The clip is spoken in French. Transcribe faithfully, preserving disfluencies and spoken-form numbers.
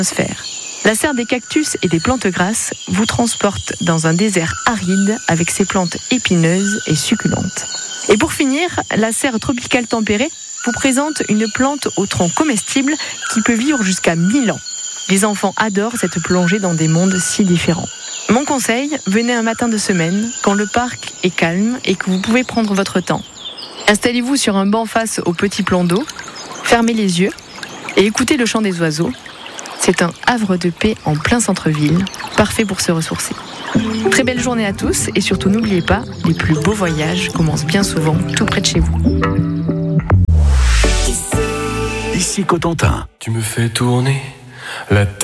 l'atmosphère. La serre des cactus et des plantes grasses vous transporte dans un désert aride avec ses plantes épineuses et succulentes. Et pour finir, la serre tropicale tempérée vous présente une plante au tronc comestible qui peut vivre jusqu'à mille ans. Les enfants adorent cette plongée dans des mondes si différents. Mon conseil, venez un matin de semaine, quand le parc est calme et que vous pouvez prendre votre temps. Installez-vous sur un banc face au petit plan d'eau, fermez les yeux et écoutez le chant des oiseaux. C'est un havre de paix en plein centre-ville, parfait pour se ressourcer. Très belle journée à tous et surtout n'oubliez pas, les plus beaux voyages commencent bien souvent tout près de chez vous. Ici Cotentin. Tu me fais tourner la tête.